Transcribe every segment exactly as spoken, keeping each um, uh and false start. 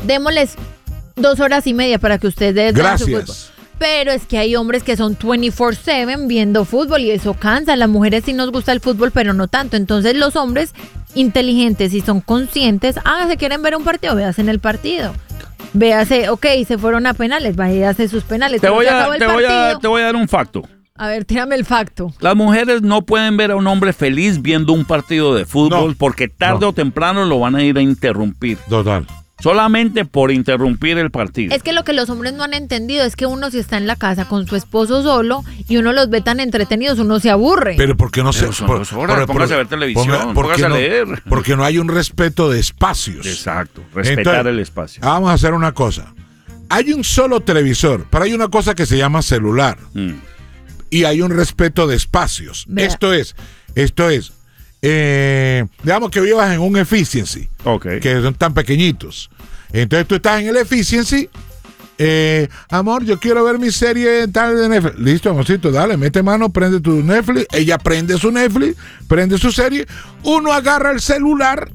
démosles dos horas y media para que ustedes vean su fútbol. Gracias. Pero es que hay hombres que son veinticuatro siete viendo fútbol y eso cansa. Las mujeres sí nos gusta el fútbol, pero no tanto. Entonces los hombres inteligentes y son conscientes, ah, se quieren ver un partido, véase en el partido. Véase, ok, se fueron a penales, váyase sus penales. Te voy, se a, acabó el te, voy a, partido. te voy a dar un facto. A ver, tírame el facto. Las mujeres no pueden ver a un hombre feliz viendo un partido de fútbol No. porque tarde No. o temprano lo van a ir a interrumpir. Total. Solamente por interrumpir el partido. Es que lo que los hombres no han entendido es que uno si está en la casa con su esposo solo y uno los ve tan entretenidos, uno se aburre. Pero ¿por qué no se... Pero son dos horas, póngase a ver televisión, ¿por póngase qué a no- leer. Porque no hay un respeto de espacios. Exacto, respetar Entonces, el espacio. Vamos a hacer una cosa. Hay un solo televisor, pero hay una cosa que se llama celular. Mm. Y hay un respeto de espacios. Vea. Esto es, esto es, eh, digamos que vivas en un efficiency, Ok. que son tan pequeñitos. Entonces tú estás en el efficiency, eh, amor, yo quiero ver mi serie tal de Netflix. Listo, amorcito, dale, mete mano, prende tu Netflix. Ella prende su Netflix, prende su serie. Uno agarra el celular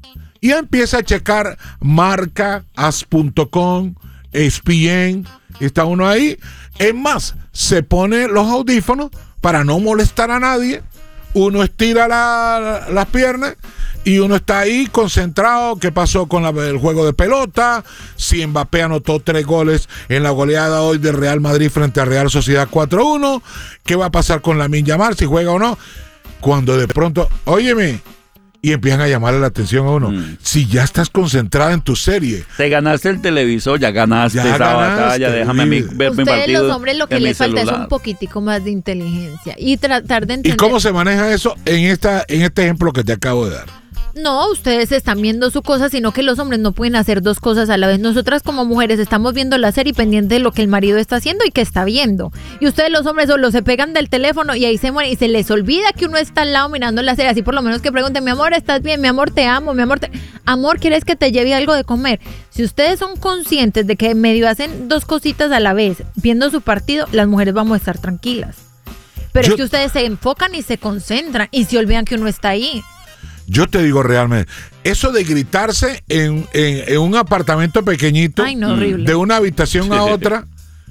y empieza a checar marca, as punto com, E S P N, está uno ahí. Es más, se pone los audífonos para no molestar a nadie. Uno estira la- las piernas y uno está ahí concentrado. ¿Qué pasó con la- el juego de pelota? Si Mbappé anotó tres goles en la goleada hoy del Real Madrid frente a Real Sociedad cuatro uno. ¿Qué va a pasar con Lamine Yamal, si juega o no? Cuando de pronto, óyeme, y empiezan a llamarle la atención a uno. Mm. Si ya estás concentrada en tu serie, Te ganaste el televisor, ya ganaste Ya esa ganaste, batalla, déjame a mí sí. ver mi Ustedes partido los hombres lo que en mi les falta es celular. un poquitico más de inteligencia y tratar de ¿y entender. cómo se maneja eso en esta en este ejemplo que te acabo de dar? No, ustedes están viendo su cosa, sino que los hombres no pueden hacer dos cosas a la vez. Nosotras como mujeres estamos viendo la serie pendiente de lo que el marido está haciendo y que está viendo. Y ustedes los hombres solo se pegan del teléfono y ahí se mueren y se les olvida que uno está al lado mirando la serie. Así por lo menos que pregunten, mi amor, ¿estás bien? Mi amor, te amo. Mi amor, te... amor, ¿quieres que te lleve algo de comer? Si ustedes son conscientes de que medio hacen dos cositas a la vez, viendo su partido, las mujeres vamos a estar tranquilas. Pero Yo- es que ustedes se enfocan y se concentran y se olvidan que uno está ahí. Yo te digo realmente, eso de gritarse en, en- en un apartamento pequeñito, Ay, no, horrible. de una habitación a otra,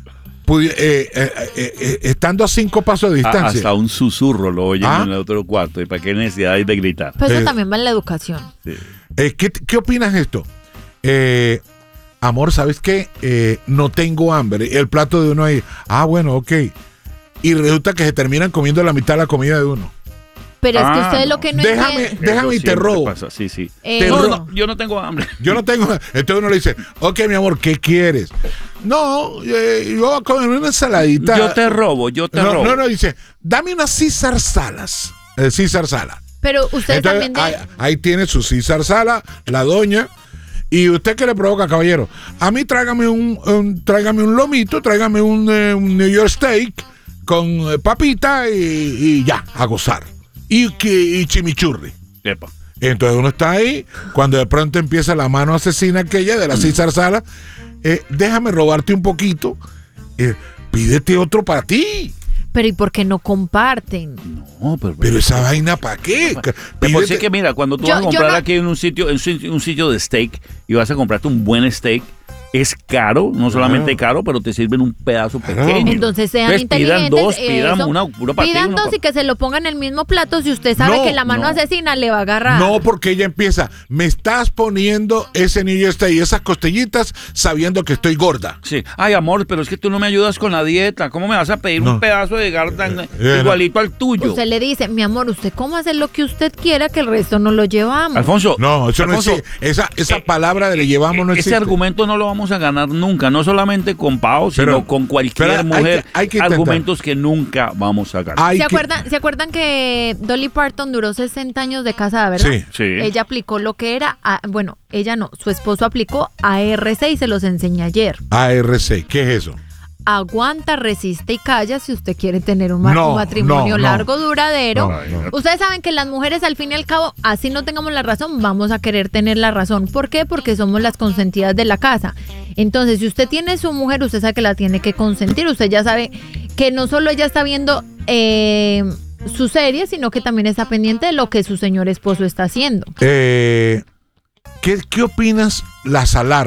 pudi- eh, eh, eh, eh, estando a cinco pasos de A- distancia. Hasta un susurro lo oyen ¿Ah? en el otro cuarto. ¿Y para qué necesidad hay de gritar? Pues eso Eh, también va en la educación. Sí. Eh, ¿qué, ¿Qué opinas de esto? Eh, amor, ¿sabes qué? Eh, no tengo hambre. El plato de uno ahí, ah, bueno, ok. Y resulta que se terminan comiendo la mitad de la comida de uno. Pero es que Ah, ustedes no. lo que no Déjame- entienden... Déjame y Eso te siempre robo. pasa, Sí, sí. Eh, Te No, ro- no, yo no tengo hambre. Yo no tengo. Entonces uno le dice, ok, mi amor, ¿qué quieres? No, eh, yo voy a comer una ensaladita. Yo te robo, yo te no, robo. no, no, dice, dame unas César Salas. Eh, César Sala. Pero ustedes Entonces, también... de- ahí, ahí tiene su César Sala, la doña. ¿Y usted qué le provoca, caballero? A mí tráigame un, un- tráigame un lomito, tráigame un, eh, un New York Steak con eh, papita y, y ya, a gozar. Y, que- y chimichurri. Epa. Entonces uno está ahí, cuando de pronto empieza la mano asesina aquella de la César Sala, eh, déjame robarte un poquito, eh, pídete otro para ti. Pero ¿y por qué no comparten? No, pero, Pero esa vaina, ¿para qué? De por sí Pídete- que mira, cuando tú Yo- vas a yo comprar no- aquí en un sitio, en un sitio- un sitio de steak y vas a comprarte un buen steak, es caro, no solamente caro, pero te sirven un pedazo Claro. pequeño. Entonces sean Entonces, pidan inteligentes. dos, pidan eso. una, una para ti, Pidan una dos pa- y que se lo pongan en el mismo plato si usted sabe No, que la mano no. asesina le va a agarrar. No, porque ella empieza, me estás poniendo ese New York Steak y esas costillitas sabiendo que estoy gorda. Sí. Ay, amor, pero es que tú no me ayudas con la dieta. ¿Cómo me vas a pedir No. un pedazo de garra tan- eh, igualito al tuyo? Usted le dice, mi amor, usted cómo hace lo que usted quiera que el resto no lo llevamos. Alfonso, No, eso Alfonso, no existe. Esa, esa eh, palabra de le llevamos no ese existe. argumento no lo vamos a ganar nunca, no solamente con Pau, sino Pero- con cualquier pero hay mujer. que- hay que intentar. argumentos que nunca vamos a ganar. Hay ¿Se que- acuerdan, ¿Se acuerdan que Dolly Parton duró sesenta años de casada, verdad? Sí. Sí. Ella aplicó lo que era, a- bueno, ella no, su esposo aplicó A R C y se los enseñé ayer. A R C, ¿qué es eso? Aguanta, resiste y calla si usted quiere tener un, ma- No, un matrimonio no, no. largo, duradero. No, no. Ustedes saben que las mujeres al fin y al cabo, así no tengamos la razón, vamos a querer tener la razón. ¿Por qué? Porque somos las consentidas de la casa. Entonces, si usted tiene su mujer, usted sabe que la tiene que consentir. Usted ya sabe que no solo ella está viendo eh, su serie, sino que también está pendiente de lo que su señor esposo está haciendo. Eh, ¿qué, ¿Qué opinas las alarmas?